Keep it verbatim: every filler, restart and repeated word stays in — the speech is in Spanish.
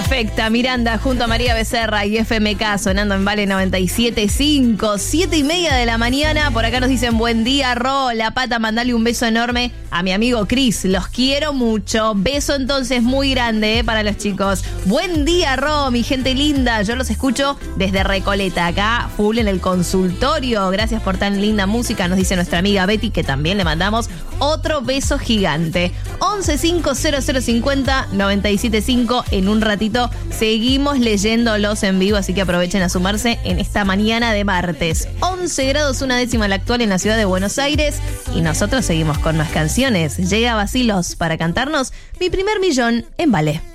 Afecta Miranda junto a María Becerra y F M K sonando en Vale noventa y siete punto cinco, siete y media de la mañana. Por acá nos dicen buen día, Ro, La Pata, mandale un beso enorme a mi amigo Cris. Los quiero mucho. Beso entonces muy grande eh, para los chicos. Buen día, Ro, mi gente linda. Yo los escucho desde Recoleta, acá full en el consultorio. Gracias por tan linda música, nos dice nuestra amiga Betty, que también le mandamos otro beso gigante. once cinco cero cero cincuenta noventa y siete cinco. En un ratito seguimos leyéndolos en vivo, así que aprovechen a sumarse en esta mañana de martes. once grados una décima la actual en la ciudad de Buenos Aires y nosotros seguimos con más canciones. Llega Basilos para cantarnos Mi primer millón en Vale.